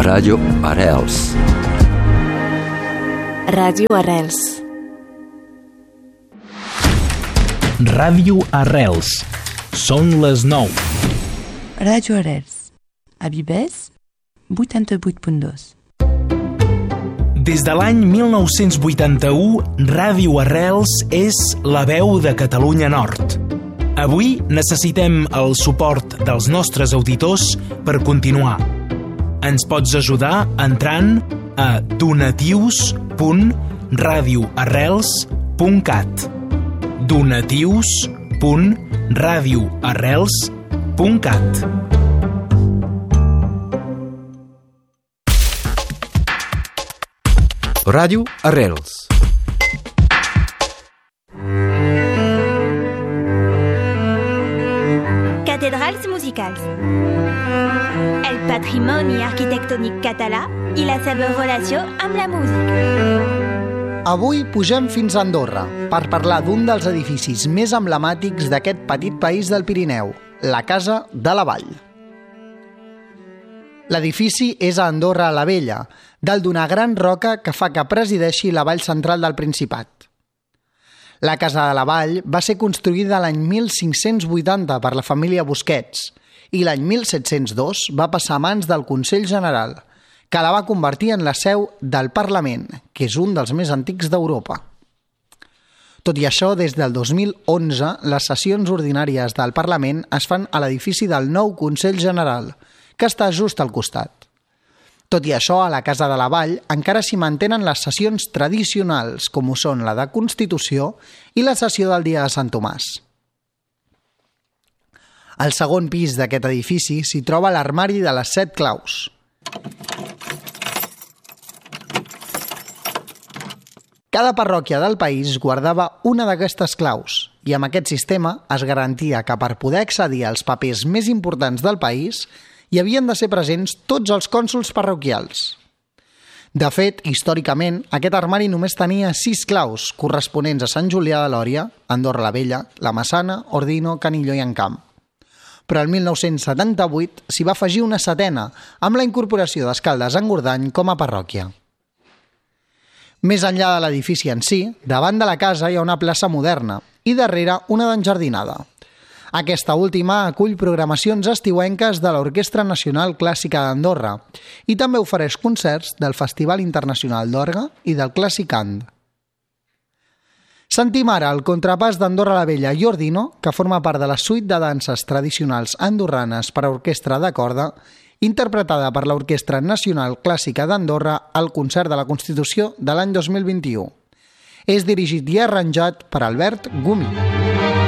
Ràdio Arrels. Ràdio Arrels. Ràdio Arrels. Són les 9. Ràdio Arrels. A Vives, 88.2. Des de l'any 1981, Ràdio Arrels és la veu de Catalunya Nord. Avui necessitem el suport dels nostres auditors per continuar. Ens pots ajudar entrant a donatius.radioarrels.cat donatius.radioarrels.cat. Ràdio Arrels. Cathedrals musicals. El patrimoni arquitectònic català i la seva relació amb la música. Avui pugem fins a Andorra per parlar d'un dels edificis més emblemàtics d'aquest petit país del Pirineu, la Casa de la Vall. L'edifici és a Andorra la Vella, dalt d'una gran roca que fa que presideixi la vall central del Principat. La Casa de la Vall va ser construïda l'any 1580 per la família Busquets i l'any 1702 va passar a mans del Consell General, que la va convertir en la seu del Parlament, que és un dels més antics d'Europa. Tot i això, des del 2011, les sessions ordinàries del Parlament es fan a l'edifici del nou Consell General, que està just al costat. Tot i això, a la Casa de la Vall encara s'hi mantenen les sessions tradicionals, com ho són la de Constitució i la sessió del dia de Sant Tomàs. Al segon pis d'aquest edifici s'hi troba l'armari de les 7 claus. Cada parròquia del país guardava una d'aquestes claus i amb aquest sistema es garantia que per poder accedir als papers més importants del país hi havien de ser presents tots els cònsols parroquials. De fet, històricament, aquest armari només tenia 6 claus corresponents a Sant Julià de Lòria, Andorra la Vella, la Massana, Ordino, Canilló i Encamp. Però el 1978 s'hi va afegir una 7ª, amb la incorporació d'Escaldes-Engordany com a parròquia. Més enllà de l'edifici en si, davant de la casa hi ha una plaça moderna i darrere una d'enjardinada. Aquesta última acull programacions estiuenques de l'Orquestra Nacional Clàssica d'Andorra i també ofereix concerts del Festival Internacional d'Orgue i del Classicand. Sentim ara el contrapàs d'Andorra la Vella i Ordino, que forma part de la suite de danses tradicionals andorranes per a orquestra de corda, interpretada per l'Orquestra Nacional Clàssica d'Andorra al concert de la Constitució de l'any 2021. És dirigit i arranjat per Albert Gumi.